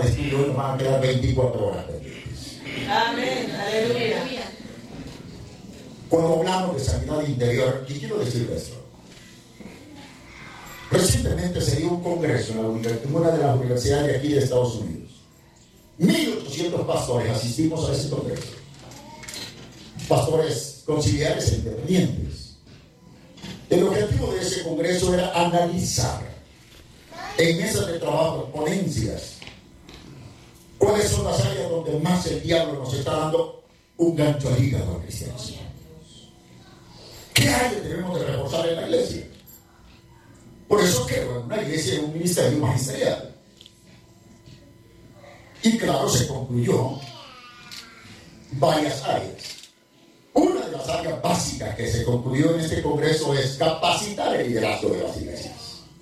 de estudio hoy nos van a quedar 24 horas pendientes. Amén, aleluya. Cuando hablamos de sanidad interior, y quiero decir esto, recientemente se dio un congreso en una de las universidades de aquí de Estados Unidos. 1.800 pastores asistimos a ese congreso. Pastores conciliares e independientes. El objetivo de ese congreso era analizar en mesas de trabajo, ponencias, cuáles son las áreas donde más el diablo nos está dando un gancho al hígado al cristianismo. ¿Qué áreas debemos de reforzar en la iglesia? Por eso creo en una iglesia, en un ministerio magisterial. Y claro, se concluyó varias áreas. Una de las áreas básicas que se concluyó en este congreso es capacitar el liderazgo de las iglesias.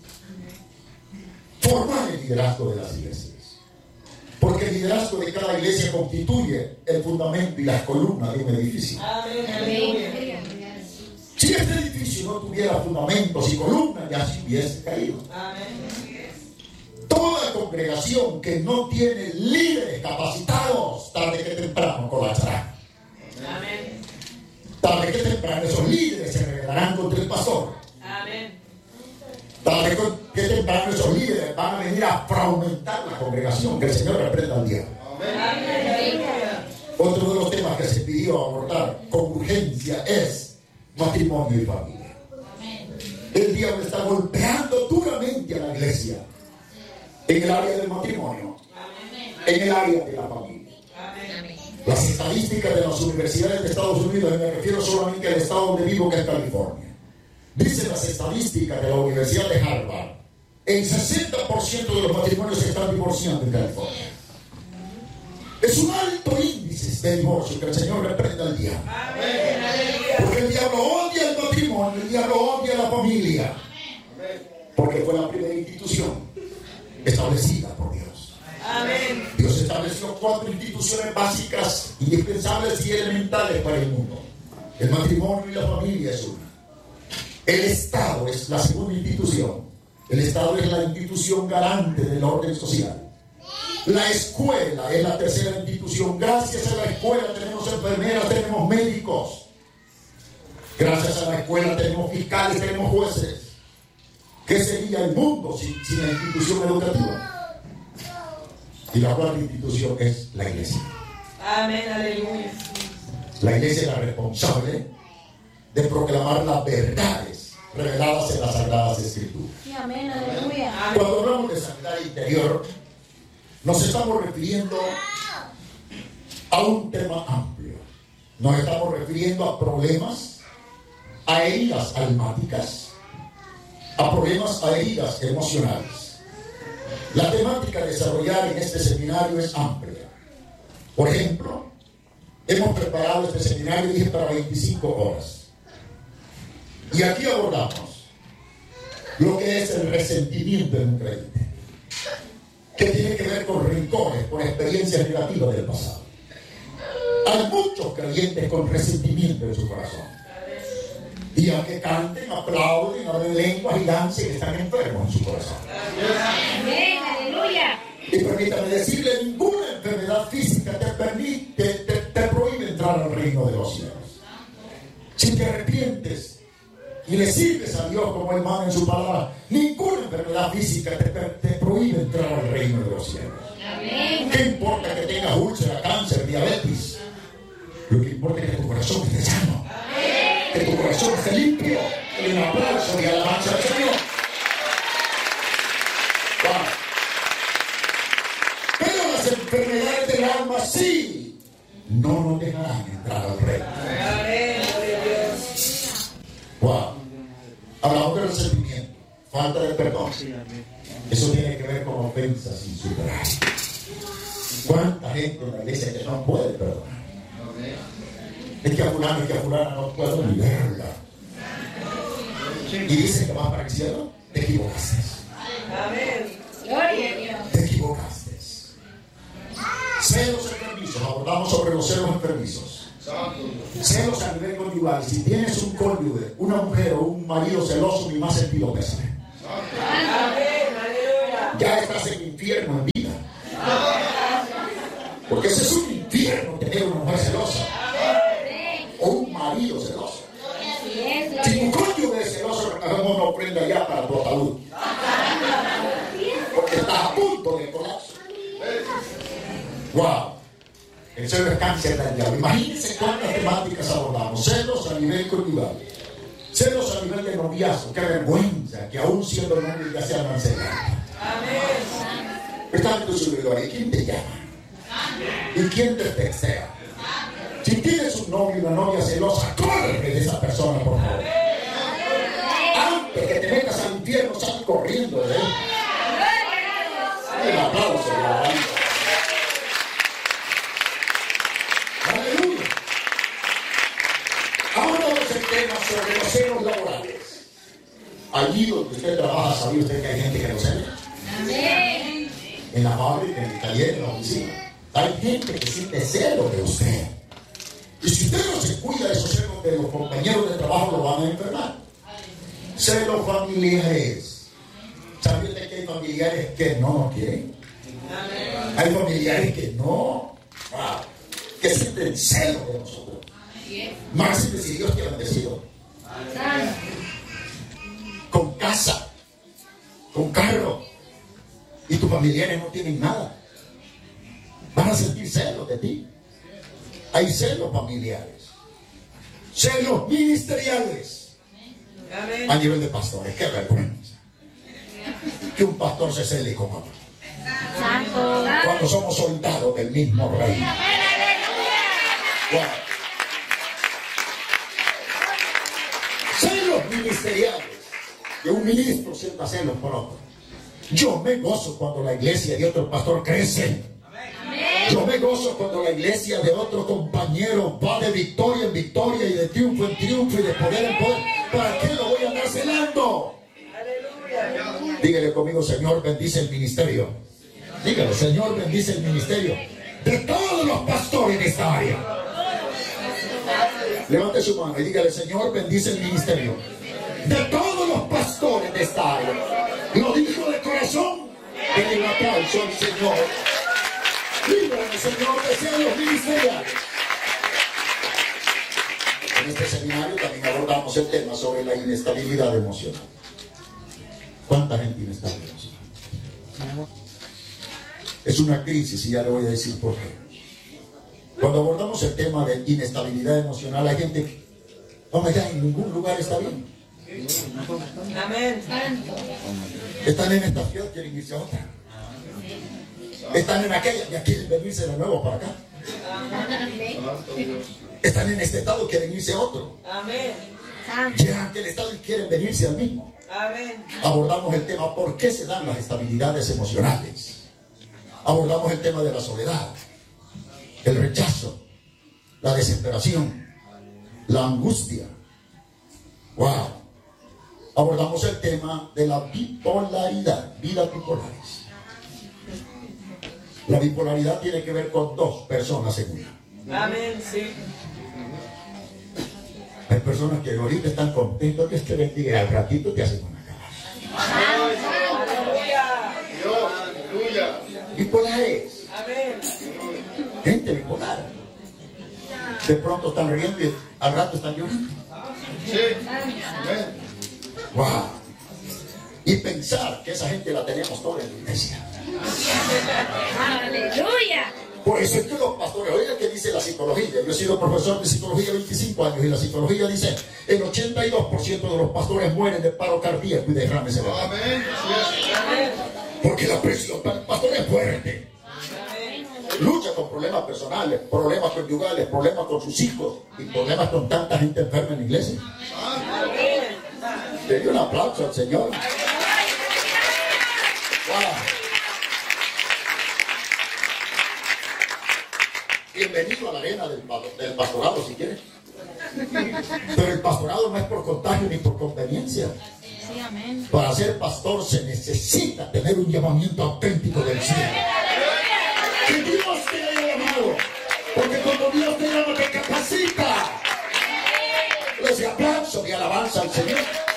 Formar el liderazgo de las iglesias. Porque el liderazgo de cada iglesia constituye el fundamento y las columnas de un edificio. Amén. Si este edificio no tuviera fundamentos y columnas, ya se hubiese caído. Amén. Toda congregación que no tiene líderes capacitados, tarde que temprano colapsará. Amén. Tarde que temprano esos líderes se rebelarán contra el pastor. Amén. Tarde que temprano esos líderes van a venir a fragmentar la congregación. Que el Señor reprenda al diablo. Amén. Otro de los temas que se pidió abordar con urgencia es matrimonio y familia. El diablo está golpeando duramente a la iglesia en el área del matrimonio, en el área de la familia. Las estadísticas de las universidades de Estados Unidos, y me refiero solamente al estado donde vivo, que es California, dicen las estadísticas de la Universidad de Harvard, el 60% de los matrimonios se están divorciando en California. Es un alto índice de divorcio. Que el Señor reprenda al diablo. Porque el diablo odia el matrimonio, el diablo odia la familia. Porque fue la primera institución establecida por Dios. Amén. Dios estableció 4 instituciones básicas, indispensables y elementales para el mundo. El matrimonio y la familia es una. El Estado es la segunda institución. El Estado es la institución garante del orden social. La escuela es la tercera institución. Gracias a la escuela tenemos enfermeras, tenemos médicos. Gracias a la escuela tenemos fiscales, tenemos jueces. ¿Qué sería el mundo sin la institución educativa? Y la cuarta institución es la iglesia. Amén, aleluya. La iglesia es la responsable de proclamar las verdades reveladas en las Sagradas Escrituras. Amén, aleluya. Cuando hablamos de sanidad interior, nos estamos refiriendo a un tema amplio. Nos estamos refiriendo a problemas, a heridas almáticas, a problemas, a heridas emocionales. La temática a desarrollar en este seminario es amplia. Por ejemplo, hemos preparado este seminario, dije, para 25 horas. Y aquí abordamos lo que es el resentimiento en un creyente, que tiene que ver con rencores, con experiencias negativas del pasado. Hay muchos creyentes con resentimiento en su corazón. Y aunque canten, aplauden, hablen lenguas y dancen, están enfermos en su corazón. Amén, aleluya. Y permítame decirle, ninguna enfermedad física te prohíbe entrar al reino de los cielos. Si te arrepientes y le sirves a Dios como Él manda en su palabra, ninguna enfermedad física te prohíbe entrar al reino de los cielos. Amén. ¿Qué importa que tengas úlcera, cáncer, diabetes? Lo que importa es que tu corazón esté sano, que tu corazón esté limpio. Un aplauso y alabanza al Señor. Wow. Pero las enfermedades del alma sí no nos dejarán entrar al reino. Wow. Hablamos de resentimiento, falta de perdón. Eso tiene que ver con ofensas sin superar. ¿Cuánta gente en la iglesia que no puede perdonar? Es que a fulano y que a fulana no puedo ni verla. Y dice que vas para el cielo, te equivocaste. Amén. Gloria a Dios. Te equivocaste. Celos enfermizos, abordamos sobre los celos enfermizos. Celos a nivel conyugal. Si tienes un cónyuge, una mujer o un marido celoso, ni más sentido pésame. Amén, aleluya. Ya estás en infierno en vida. Porque ese es un infierno, tener una mujer celosa o un marido celoso. Si tu cónyuge es celoso, mejor no prenda ya para tu ataúd, porque estás a punto de colapso. Wow. Eso es cáncer del diablo. Imagínense cuántas temáticas abordamos. Celos a nivel conyugal, celos a nivel de noviazgo. Qué vergüenza que aún siendo novios ya se andan celando. Está en tu servidor. ¿Y quién te llama? ¿Y quién te textea? Si tienes un novio y una novia celosa, corre de esa persona, por favor. Antes que te metas al infierno, sal corriendo de él. El aplauso de la banda. Aleluya. Ahora vamos al tema sobre los celos laborales. Allí donde usted trabaja, ¿sabía usted que hay gente que lo cela? En la fábrica, en el taller, en la oficina. Hay gente que siente celos de usted. Y si usted no se cuida de esos celos de los compañeros de trabajo, lo van a enfermar. Celos familiares. ¿Sabe usted que hay familiares que no nos quieren? Hay familiares que no, que sienten celos de nosotros. Más si Dios te ha bendecido. Con casa, con carro, y tus familiares no tienen nada. Van a sentir celos de ti. Hay celos familiares, celos ministeriales. A nivel de pastores. Qué vergüenza que un pastor se cele con otro cuando somos soldados del mismo rey. Wow. Celos ministeriales, que un ministro sienta celos por otro. Yo me gozo cuando la iglesia de otro pastor crece. Yo me gozo cuando la iglesia de otro compañero va de victoria en victoria y de triunfo en triunfo y de poder en poder. ¿Para qué lo voy a andar celando? Dígale conmigo: Señor, bendice el ministerio. Dígale: Señor, bendice el ministerio de todos los pastores de esta área. Levante su mano y dígale: Señor, bendice el ministerio de todos los pastores de esta área. Lo dijo de corazón. Denle un aplauso al Señor. Líbrame, Señor, de celos ministeriales. En este seminario también abordamos el tema sobre la inestabilidad emocional. ¿Cuánta gente inestable emocional? Es una crisis y ya le voy a decir por qué. Cuando abordamos el tema de inestabilidad emocional, hay gente que, ya en ningún lugar está bien. Amén. Están en esta ciudad, quieren irse a otra. Están en aquella, ya quieren venirse de nuevo para acá. Están en este estado, quieren irse a otro. Amén. Llegan a aquel estado y quieren venirse al mismo. Amén. Abordamos el tema por qué se dan las estabilidades emocionales. Abordamos el tema de la soledad, el rechazo, la desesperación, la angustia. Wow. Abordamos el tema de la bipolaridad, vidas bipolares. La bipolaridad tiene que ver con dos personas en una. Amén, sí. Hay personas que ahorita están contentos, que te bendiga, y al ratito te hacen una cara. Aleluya. Bipolares. Amén. Gente bipolar. De pronto están riendo y al rato están llorando. Sí. Amén. Wow. Y pensar que esa gente la tenemos toda en la iglesia. Aleluya. Por eso es que los pastores, oiga que dice la psicología. Yo he sido profesor de psicología 25 años y la psicología dice el 82% de los pastores mueren de paro cardíaco y derrame cerebral. Amén. Porque la presión para el pastor es fuerte. Lucha con problemas personales, problemas conyugales, problemas con sus hijos y problemas con tanta gente enferma en la iglesia. Denle un aplauso al Señor. Wow. Bienvenido a la arena del pastorado si quieres. Pero el pastorado no es por contagio ni por conveniencia. Sí, amén. Para ser pastor se necesita tener un llamamiento auténtico del cielo. Que Dios te haya llamado. Porque cuando Dios te llama te capacita. Ese aplauso de alabanza al Señor.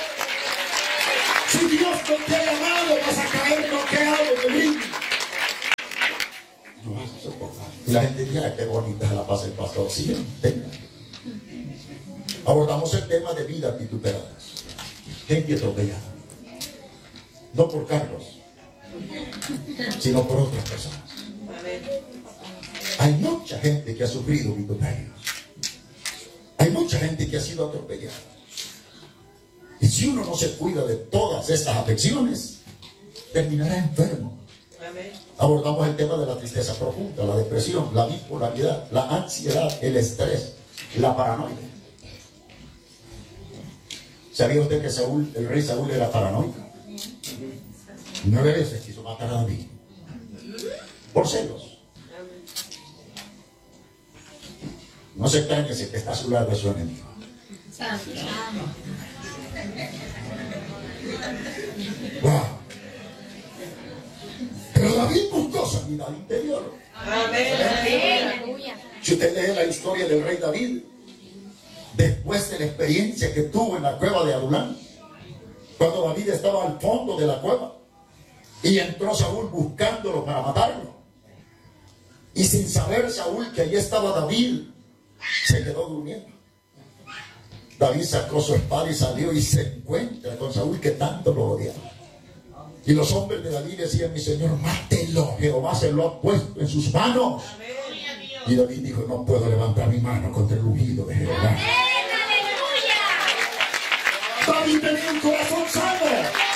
Si Dios no te ha llamado, vas a caer noqueado de mí. No vas a soportar. Y la gente dice, qué bonita la paz del pastor. Sí, tenga. Abordamos el tema de vidas vituperadas. Gente atropellada. No por Carlos, sino por otras personas. Hay mucha gente que ha sufrido vituperios. Hay mucha gente que ha sido atropellada. Y si uno no se cuida de todas estas afecciones, terminará enfermo. Abordamos el tema de la tristeza profunda, la depresión, la bipolaridad, la ansiedad, el estrés, la paranoia. ¿Sabía usted que Saúl, el rey Saúl, era paranoico? 9 veces quiso matar a David por celos. No se extrañe si que está a su lado de su enemigo. Wow. Pero David buscó sanidad interior. Si usted lee la historia del rey David, después de la experiencia que tuvo en la cueva de Adulán, cuando David estaba al fondo de la cueva y entró Saúl buscándolo para matarlo, y sin saber Saúl que allí estaba David, se quedó durmiendo. David sacó su espada y salió y se encuentra con Saúl, que tanto lo odiaba. Y los hombres de David decían: mi señor, mátelo, Jehová se lo ha puesto en sus manos. Y David dijo: no puedo levantar mi mano contra el ungido de Jehová. David tenía un corazón sano.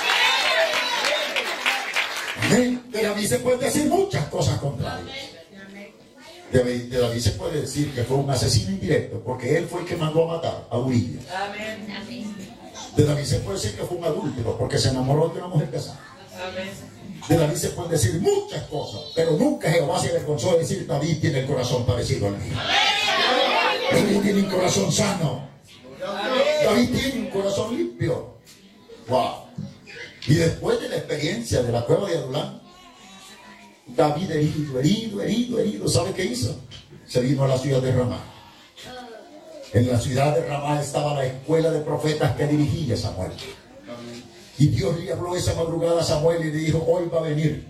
Amén. De David se puede decir muchas cosas contrarias. De David se puede decir que fue un asesino indirecto, porque él fue el que mandó a matar a Urias. De David se puede decir que fue un adúltero, porque se enamoró de una mujer casada. De David se pueden decir muchas cosas, pero nunca Jehová se avergonzó de decir: David tiene el corazón parecido al mío. David tiene un corazón sano. David tiene un corazón limpio. Wow. Y después de la experiencia de la cueva de Adulán, David herido, ¿sabe qué hizo? Se vino a la ciudad de Ramá. En la ciudad de Ramá estaba la escuela de profetas que dirigía Samuel. Y Dios le habló esa madrugada a Samuel y le dijo: hoy va a venir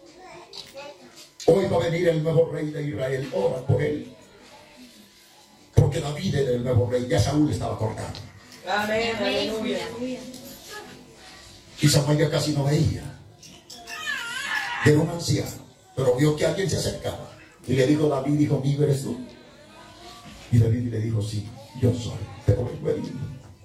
el nuevo rey de Israel, ora por él. Porque David era el nuevo rey, ya Saúl estaba cortado. Amén, aleluya. Y Samuel ya casi no veía. Era un anciano, pero vio que alguien se acercaba. Y le dijo: David, hijo mío, ¿eres tú? Y David le dijo: sí, yo soy, pero vengo herido.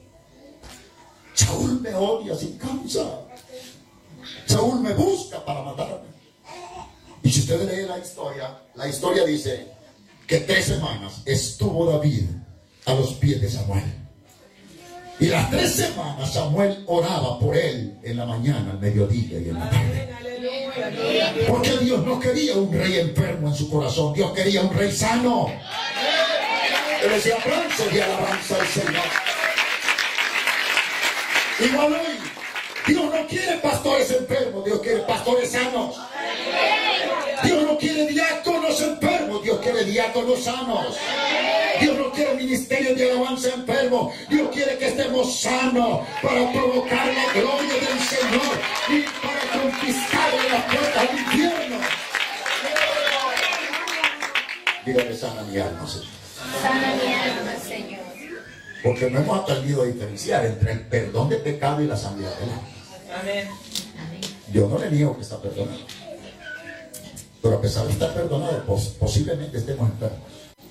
Saúl me odia sin causa. Saúl me busca para matarme. Y si usted lee la historia dice que 3 semanas estuvo David a los pies de Samuel. Y las 3 semanas Samuel oraba por él en la mañana, al mediodía y en la tarde. Porque Dios no quería un rey enfermo en su corazón. Dios quería un rey sano. Él decía: aplausos y alabanza al Señor. Igual hoy, Dios no quiere pastores enfermos, Dios quiere pastores sanos. Dios no quiere diáconos enfermos, Dios quiere diáconos sanos. Dios no quiere ministerio de alabanza enfermo, Dios quiere que estemos sanos para provocar la gloria del Señor y para conquistarle las puertas del infierno. Dígale: sana mi alma, Señor. Sana mi alma, Señor. Porque no hemos aprendido a diferenciar entre el perdón de pecado y la sanidad del alma. Amén. Yo no le niego que está perdonado, pero a pesar de estar perdonado, posiblemente estemos enfermos.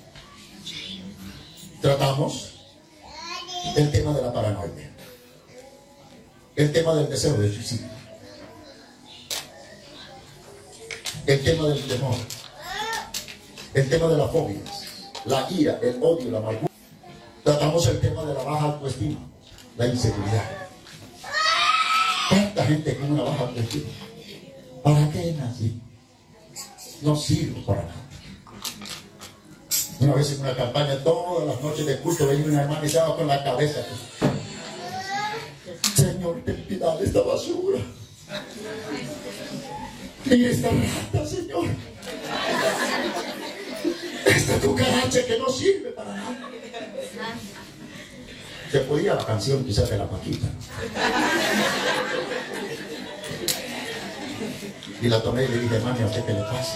Tratamos el tema de la paranoia, el tema del deseo de suicidio, el tema del temor, el tema de las fobias, la ira, el odio, la amargura. Tratamos el tema de la baja autoestima, la inseguridad. ¿Cuánta gente con una baja autoestima? ¿Para qué nací? No sirvo para nada. Una vez en una campaña, todas las noches de culto, venía una hermana y se daba con la cabeza: Señor, ten piedad de esta basura. Mira esta rata, Señor. Esta cucaracha que no sirve para nada. Se podía la canción quizás de la Paquita. Y la tomé y le dije: hermano, ¿a usted qué le pasa?